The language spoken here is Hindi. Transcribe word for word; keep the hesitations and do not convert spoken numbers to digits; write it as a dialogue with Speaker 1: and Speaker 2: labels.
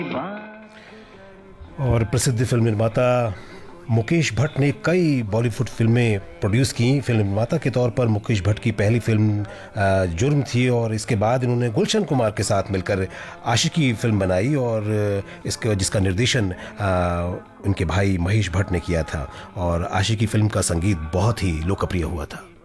Speaker 1: और प्रसिद्ध फिल्म निर्माता मुकेश भट्ट ने कई बॉलीवुड फिल्में प्रोड्यूस की। फिल्म निर्माता के तौर पर मुकेश भट्ट की पहली फिल्म जुर्म थी और इसके बाद इन्होंने गुलशन कुमार के साथ मिलकर आशिकी फिल्म बनाई और इसके जिसका निर्देशन उनके भाई महेश भट्ट ने किया था और आशिकी फिल्म का संगीत बहुत ही लोकप्रिय हुआ था।